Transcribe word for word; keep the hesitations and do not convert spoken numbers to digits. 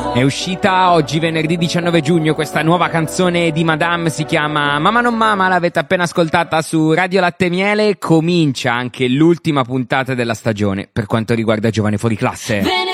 È uscita oggi, venerdì diciannove giugno, questa nuova canzone di Madame, si chiama Mamma non Mama, l'avete appena ascoltata su Radio Latte e Miele. Comincia anche l'ultima puntata della stagione per quanto riguarda Giovani Fuori Classe.